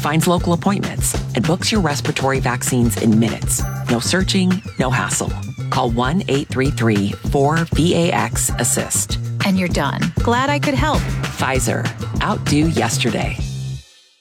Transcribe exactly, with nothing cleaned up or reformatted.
finds local appointments, and books your respiratory vaccines in minutes. No searching, no hassle. Call one eight three three four V A X assist. And you're done. Glad I could help. Pfizer. Outdo yesterday.